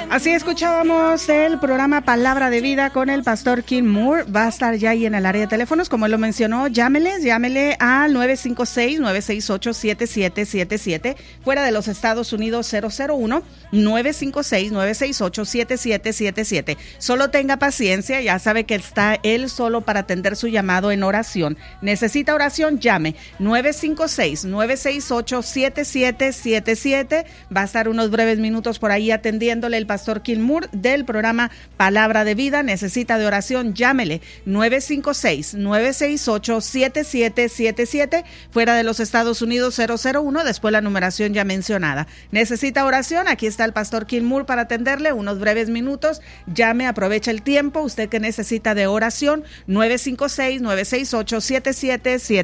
Así escuchábamos el programa Palabra de Vida con el pastor Kim Moore. Va a estar ya ahí en el área de teléfonos, como él lo mencionó. Llámele al 956-968-7777. Fuera de los Estados Unidos, 001-956-968-7777. Solo tenga paciencia, ya sabe que está él solo para atender su llamado en oración. Necesita oración, llame 956-968-7777. Va a estar unos breves minutos por ahí atendiéndole el pastor Kim Moore del programa Palabra de Vida. Necesita de oración, llámele 956-968-7777. Fuera de los Estados Unidos, 001, después la numeración ya mencionada. Necesita oración, aquí está el pastor Kim Moore para atenderle unos breves minutos. Llame, aprovecha el tiempo. Usted que necesita de oración, 956-968-7777.